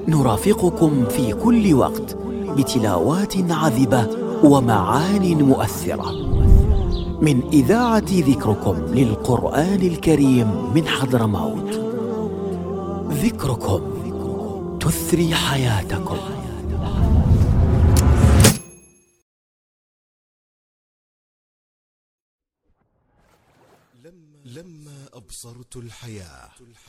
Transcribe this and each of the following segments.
نرافقكم في كل وقت بتلاوات عذبة ومعان مؤثرة من إذاعة ذكركم للقرآن الكريم من حضرموت. ذكركم تثري حياتكم. لما أبصرت الحياة.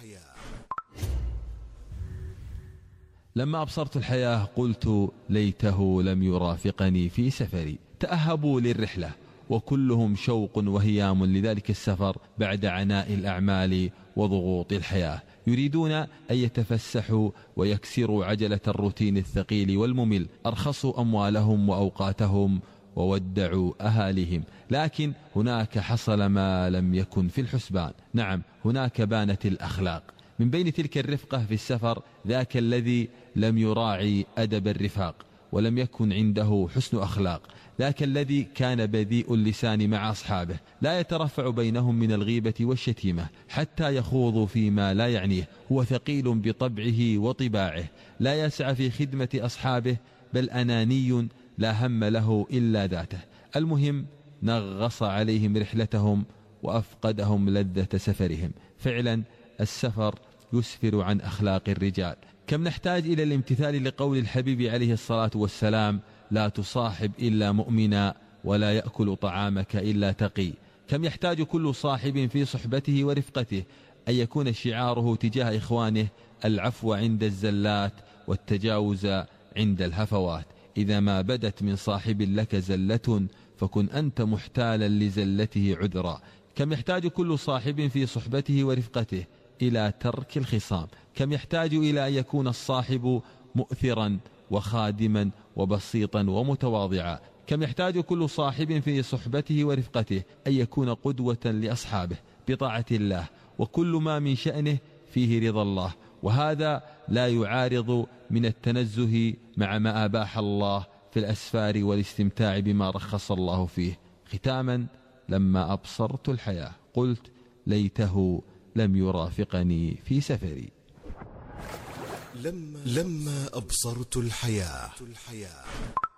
لما أبصرت الحياة قلت ليته لم يرافقني في سفري. تأهبوا للرحلة وكلهم شوق وهيام لذلك السفر بعد عناء الأعمال وضغوط الحياة. يريدون أن يتفسحوا ويكسروا عجلة الروتين الثقيل والممل. أرخصوا أموالهم وأوقاتهم وودعوا أهاليهم. لكن هناك حصل ما لم يكن في الحسبان. نعم، هناك بانت الأخلاق. من بين تلك الرفقة في السفر ذاك الذي لم يراعي أدب الرفاق ولم يكن عنده حسن أخلاق. ذاك الذي كان بذيء اللسان مع أصحابه، لا يترفع بينهم من الغيبة والشتيمة حتى يخوضوا فيما لا يعنيه. هو ثقيل بطبعه وطباعه، لا يسعى في خدمة أصحابه بل أناني لا هم له إلا ذاته. المهم نغص عليهم رحلتهم وأفقدهم لذة سفرهم. فعلا السفر يسفر عن أخلاق الرجال. كم نحتاج إلى الامتثال لقول الحبيب عليه الصلاة والسلام: لا تصاحب إلا مؤمنا ولا يأكل طعامك إلا تقي. كم يحتاج كل صاحب في صحبته ورفقته أن يكون شعاره تجاه إخوانه العفو عند الزلات والتجاوز عند الهفوات. إذا ما بدت من صاحب لك زلة فكن أنت محتالا لزلته عذرا. كم يحتاج كل صاحب في صحبته ورفقته إلى ترك الخصام. كم يحتاج إلى أن يكون الصاحب مؤثرا وخادما وبسيطا ومتواضعا. كم يحتاج كل صاحب في صحبته ورفقته أن يكون قدوة لأصحابه بطاعة الله وكل ما من شأنه فيه رضا الله. وهذا لا يعارض من التنزه مع ما أباح الله في الأسفار والاستمتاع بما رخص الله فيه. ختاما، لما أبصرت الحياة قلت ليته لم يرافقني في سفري. لما أبصرت الحياة.